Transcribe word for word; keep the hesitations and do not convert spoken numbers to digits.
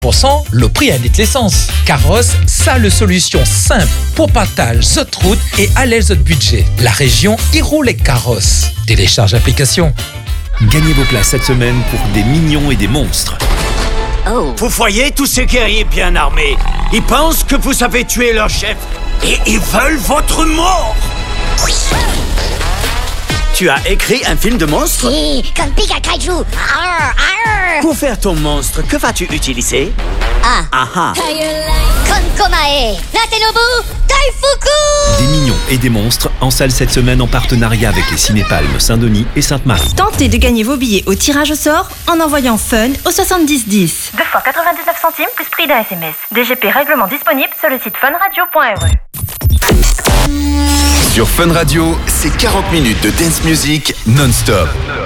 pour cent le prix à litre l'essence. Carrosse, ça le solution simple pour partage, zot route et à l'aise de budget. La région y roule les carrosses. Télécharge l'application. Gagnez vos places cette semaine pour des mignons et des monstres. Oh. Vous voyez tous ces guerriers bien armés? Ils pensent que vous avez tué leur chef et ils veulent votre mort. Tu as écrit un film de monstre? Si, comme Pika Kaiju. Arr, arr. Pour faire ton monstre, que vas-tu utiliser? Ah. Ah ah. Konkomae, Natenobu, Daifuku. Des mignons et des monstres en salle cette semaine en partenariat avec les Cinépalmes Saint-Denis et Sainte-Marie. Tentez de gagner vos billets au tirage au sort en envoyant FUN au soixante-dix dix. deux fois quatre-vingt-dix-neuf centimes plus prix d'un S M S. D G P règlement disponible sur le site funradio point r e. Sur Fun Radio, c'est quarante minutes de dance music non-stop.